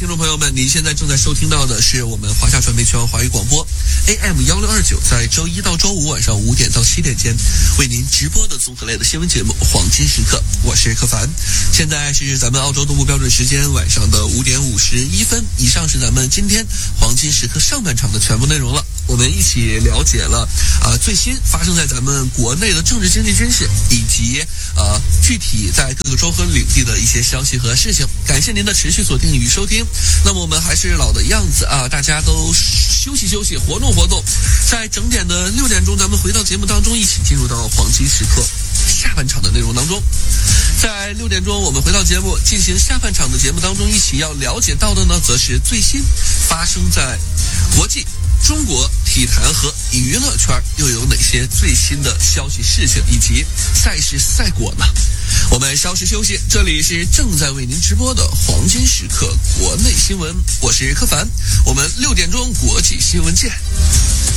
听众朋友们，您现在正在收听到的是我们华夏传媒全网华语广播 AM1629，在周一到周五晚上5点到7点间为您直播的综合类的新闻节目《黄金时刻》，我是柯凡。现在是咱们澳洲东部标准时间晚上的5点51分。以上是咱们今天黄金时刻上半场的全部内容了。我们一起了解了最新发生在咱们国内的政治、经济、军事以及具体在各个州和领地的一些消息和事情。感谢您的持续锁定与收听。那么我们还是老的样子啊，大家都休息休息，活动活动。在整点的6点钟，咱们回到节目当中，一起进入到黄金时刻下半场的内容当中。在6点钟，我们回到节目进行下半场的节目当中，一起要了解到的呢，则是最新发生在国际、中国体坛和娱乐圈又有哪些最新的消息事情以及赛事赛果呢？我们稍事休息，这里是正在为您直播的黄金时刻国内新闻，我是柯凡，我们6点钟国际新闻见。